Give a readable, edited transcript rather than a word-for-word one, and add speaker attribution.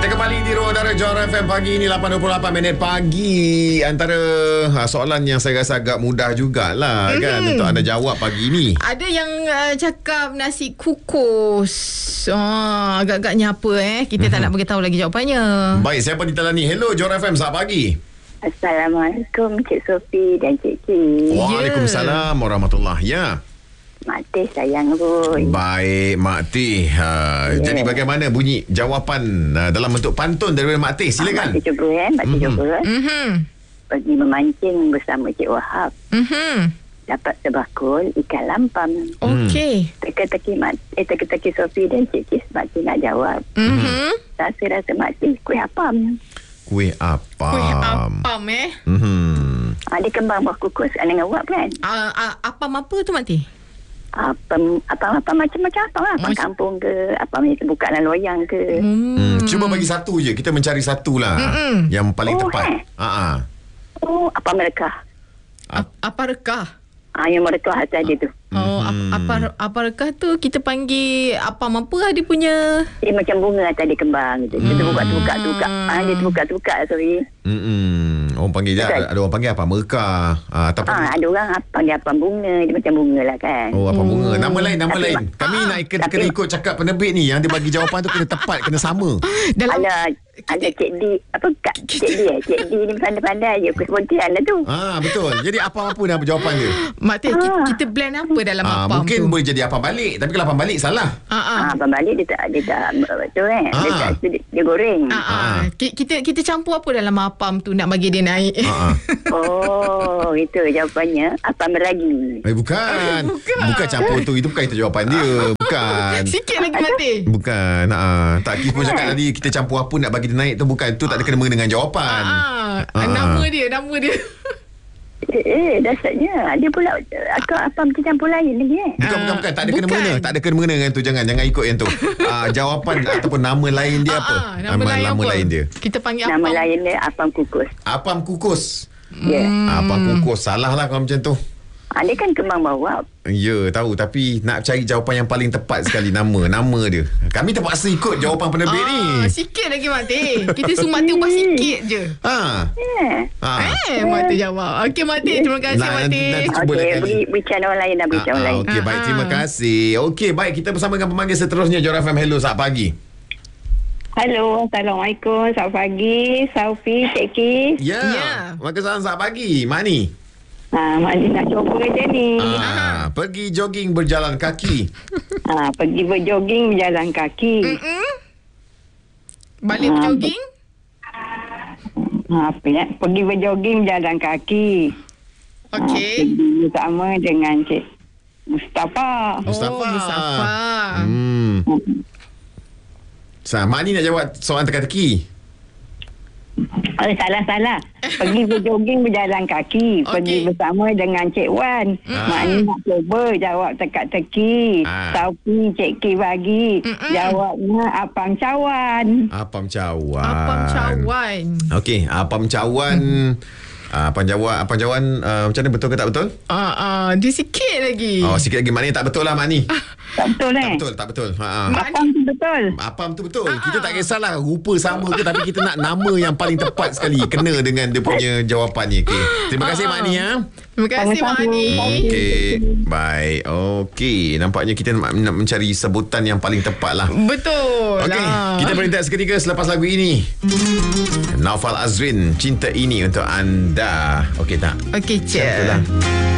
Speaker 1: Kita kembali di Ruang Udara Johor FM pagi ini 8.28 minit pagi. Antara soalan yang saya rasa agak mudah jugalah kan untuk anda jawab pagi ini.
Speaker 2: Ada yang cakap nasi kukus. Agak-agaknya apa Kita tak nak beritahu lagi jawapannya.
Speaker 1: Baik, siapa di telani? Hello Johor FM, selamat pagi.
Speaker 3: Assalamualaikum Cik Sophie dan Cik Ki.
Speaker 1: Waalaikumsalam warahmatullahi. Ya.
Speaker 3: Mak Teh sayang pun.
Speaker 1: Baik Mak Teh. Jadi bagaimana bunyi jawapan dalam bentuk pantun daripada Mak Teh? Silakan.
Speaker 3: Mak Teh cuba Mak Teh cuba. Pergi memancing bersama Cik Wahab. Dapat sebakul ikan lampam.
Speaker 2: Okey.
Speaker 3: Teka-teki Sophie dan Cik Kis Mak Teh nak jawab. Rasa-rasa Mak Teh kuih apam.
Speaker 1: Kuih apam.
Speaker 2: Kuih apam
Speaker 3: Dia kembang buah kukus dengan uap kan.
Speaker 2: Apam apa tu Mak Teh?
Speaker 3: Apa macam-macam apa lah. Apa kampung ke, apa macam buka dalam loyang ke.
Speaker 1: Cuba bagi satu je. Kita mencari satu lah yang paling tepat.
Speaker 3: Apa mereka?
Speaker 2: Apa rekah?
Speaker 3: Yang mereka atas dia tu.
Speaker 2: Apa rekah tu kita panggil apam apa dia punya?
Speaker 3: Dia macam bunga atas dia kembang gitu. Dia terbuka. Dia terbuka sorry.
Speaker 1: Orang panggil ada orang panggil apa mereka ataupun
Speaker 3: ada orang panggil apa bunga, dia macam bunga lah kan.
Speaker 1: apa bunga, nama lain. Kami nak kena ikut cakap penerbit ni, yang dia bagi jawapan tu kena tepat, kena sama.
Speaker 3: Ada Cik D, Cik D ni pandai-pandai je kesepontian lah tu.
Speaker 1: Betul. Jadi apa nama jawapan dia?
Speaker 2: Mak Teh, kita blend apa dalam apam
Speaker 1: mungkin
Speaker 2: tu?
Speaker 1: boleh jadi apam balik, tapi kalau apam balik salah.
Speaker 3: Apam balik dia tak betul kan. Dia goreng.
Speaker 2: Kita campur apa dalam apam tu nak bagi dia naik?
Speaker 3: Itu jawapannya apam meragi.
Speaker 1: Bukan campur tu. Itu bukan itu jawapan dia. Bukan.
Speaker 2: Sikit lagi Mak Teh.
Speaker 1: Bukan. Tak, Kif pun cakap tadi kita campur apa nak bagi dia naik tu. Bukan. Tu tak ada kena-mengena dengan jawapan.
Speaker 2: Nama dia.
Speaker 3: Dasarnya dia pula apa macam campur lain lagi
Speaker 1: Bukan. Tak ada kena-mengena. Tak ada kena-mengena dengan tu. Jangan ikut yang tu. Jawapan ataupun nama lain dia apa?
Speaker 2: Nama
Speaker 1: lain dia.
Speaker 2: Kita panggil
Speaker 3: nama lain dia apam kukus.
Speaker 1: Apam kukus.
Speaker 3: Apam
Speaker 1: kukus. Salah lah kalau macam tu.
Speaker 3: Dia kan kembang bawap.
Speaker 1: Ya, tahu. Tapi nak cari jawapan yang paling tepat sekali. Nama dia. Kami terpaksa ikut jawapan penerbit ni.
Speaker 2: Sikit lagi Mak Teh. Kita suruh Mak Teh ubah sikit je. Mak Teh jawab. Okey Mak Teh, terima kasih Mak Teh.
Speaker 3: Okey, bicara orang lain dah bicara orang lain.
Speaker 1: Okey, baik, terima kasih. Okey, baik, kita bersama dengan pemanggil seterusnya Johor FM. Hello, selamat pagi.
Speaker 3: Halo, Assalamualaikum. Selamat pagi, Sophie, Cik Ki.
Speaker 1: Ya. Waalaikumsalam, selamat pagi. Mak ni.
Speaker 3: Mak ni nak cuba je ni.
Speaker 1: Pergi jogging berjalan kaki.
Speaker 3: Pergi berjoging berjalan kaki.
Speaker 2: Balik berjoging?
Speaker 3: Pergi berjoging berjalan kaki.
Speaker 2: Okey.
Speaker 3: Pergi bersama dengan Cik Mustafa.
Speaker 1: Mak ni nak jawab soalan teka-teki.
Speaker 3: Salah. Pergi berjoging berjalan kaki. Pergi bersama dengan Cik Wan. Mak ni nak cuba jawab teka-teki. Tapi Cik Ki bagi jawabnya apam cawan.
Speaker 1: Apam cawan. Okey, apam cawan. Apam cawan macam mana, betul ke tak betul?
Speaker 2: Dia sikit lagi.
Speaker 1: Sikit lagi. Maknanya tak betul lah Mak ni.
Speaker 3: Tak betul
Speaker 1: Tak betul.
Speaker 3: Apam tu betul.
Speaker 1: Apam tu betul. Kita tak kisahlah rupa sama ke, tapi kita nak nama yang paling tepat sekali kena dengan dia punya jawapan ni. Okay. Terima kasih Mak ni ya.
Speaker 2: Terima kasih Mak ni.
Speaker 1: Okey. Baik. Okey. Nampaknya kita nak mencari sebutan yang paling tepat lah.
Speaker 2: Betul.
Speaker 1: Okey. Kita berhenti seketika selepas lagu ini. Naufal Azrin, Cinta Ini untuk anda. Okey tak?
Speaker 2: Okey, Cik.